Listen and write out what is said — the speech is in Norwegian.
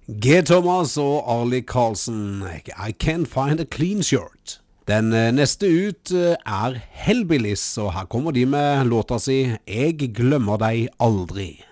G. Thomas og Arlie Karlsen, I Can't Find a Clean Shirt. Den neste ut er Hellbillies, og her kommer de med låta si Jeg glemmer deg aldri.